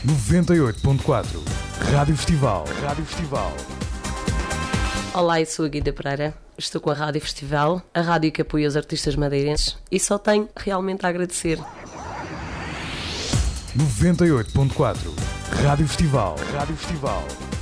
98.4 Rádio Festival. Olá, eu sou a Guida Pereira, estou com a Rádio Festival, a rádio que apoia os artistas madeirenses, e só tenho realmente a agradecer. 98.4 Rádio Festival.